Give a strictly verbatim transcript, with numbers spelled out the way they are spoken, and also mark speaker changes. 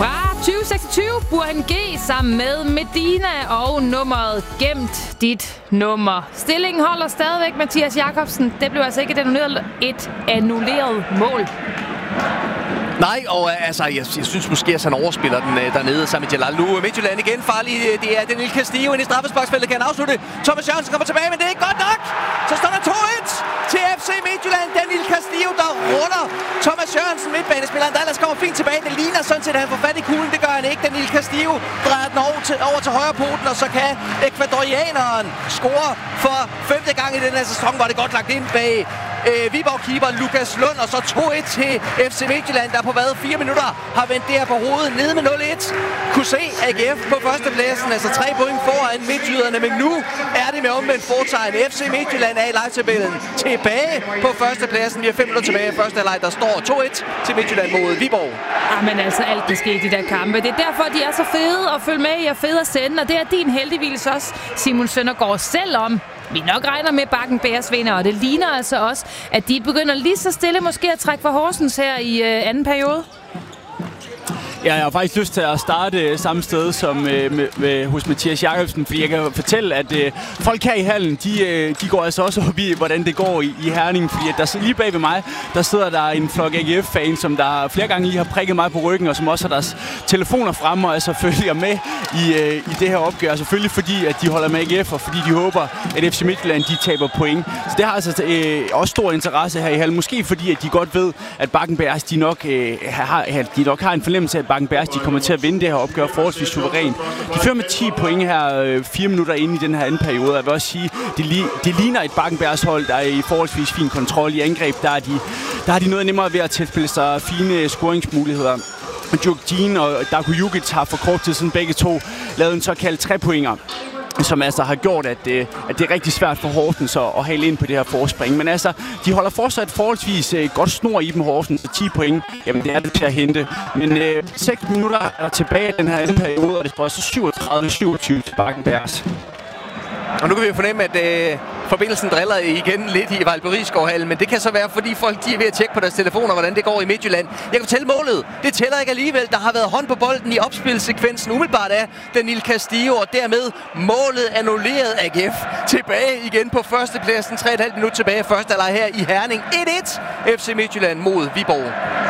Speaker 1: Fra tyve seksogtyve, Burhan G sammen med Medina og nummeret Gemt dit nummer. Stillingen holder stadigvæk Mathias Jakobsen. Det blev altså ikke et annulleret, et annulleret mål.
Speaker 2: Nej, og altså, jeg, jeg synes måske, at han overspiller den uh, dernede sammen med Jalal. Nu Midtjylland igen farlig. Det er Daniel Castillo ind i straffesparksfeltet. Kan han afslutte? Thomas Jørgensen kommer tilbage, men det er ikke godt nok. Så står der to et til F C Midtjylland. Daniel Castillo, der runder Thomas Jørgensen, midtbanespilleren, der ellers kommer fint tilbage. Det ligner sådan set, at han får fat i kuglen. Det gør han ikke. Daniel Castillo drejer den over til, over til højre poten, og så kan ekvadorianeren score for femte gang i den her sæson, hvor det godt lagt ind bag øh, Viborg-keeper Lukas Lund. Og så to et til F C Midtjylland, der på hvad? fire minutter har vendt det her på hovedet nede med nul et. Kunne se A G F på førstepladsen, altså tre point foran midtjyderne, men nu er det med omvendt fortegn. F C Midtjylland er i live-tabellen tilbage på førstepladsen. Vi har fem minutter tilbage i første halvleg. Der står to et til Midtjylland mod Viborg.
Speaker 1: Ah, men altså alt det skete i de der kampe. Det er derfor, de er så fede at følge med i og fede at sende, og det er din heldigvis også, Simon Søndergaard, selvom vi nok regner med Bakken Bærs vinder, og det ligner altså også, at de begynder lige så stille måske at trække for Horsens her i øh, anden periode.
Speaker 3: Ja, jeg har faktisk lyst til at starte samme sted som øh, med, med, hos Mathias Jakobsen, fordi jeg kan fortælle, at øh, folk her i hallen, de, øh, de går altså også op i, hvordan det går i, i Herning, fordi at der lige bag ved mig, der sidder der en flok A G F-fans, som der flere gange lige har prikket mig på ryggen, og som også har deres telefoner fremme, og altså følger med i, øh, i det her opgør. Selvfølgelig fordi, at de holder med A G F, og fordi de håber, at F C Midtjylland, de taber point. Så det har altså øh, også stor interesse her i hallen, måske fordi, at de godt ved, at Bakken Bærs, de nok, øh, har, de nok har en fornemmelse af, Bakken Bærs, de kommer til at vinde det her opgør forholdsvis suverænt. De fører med ti point her, øh, fire minutter inde i den her anden periode. Jeg vil også sige, det, li- det ligner et Bakken Bærs hold, der er i forholdsvis fin kontrol i angreb. Der er de, der er de noget nemmere ved at tilspille sig fine scoringsmuligheder. Djurgården og Darko Jukic har for kort tid siden begge to lavet en såkaldt tre-pointer, som altså har gjort, at det, at det er rigtig svært for Horsens at, at hale ind på det her forspring. Men altså, de holder fortsat forholdsvis uh, godt snor i dem, Horsens, og ti point, jamen det er det til at hente. Men uh, seks minutter er der tilbage i den her anden periode, og det står så syvogtredive syvogtyve til Bakken Bærs.
Speaker 2: Og nu kan vi jo fornemme, at øh, forbindelsen driller igen lidt i Vejlby-Risgaardhallen, men det kan så være, fordi folk de er ved at tjekke på deres telefoner, hvordan det går i Midtjylland. Jeg kan fortælle målet. Det tæller ikke alligevel. Der har været hånd på bolden i opspilsekvensen umiddelbart af Daniel Castillo, og dermed målet annulleret A G F. Tilbage igen på førstepladsen. tre komma fem minut tilbage første halvleg her i Herning. et et F C Midtjylland mod Viborg.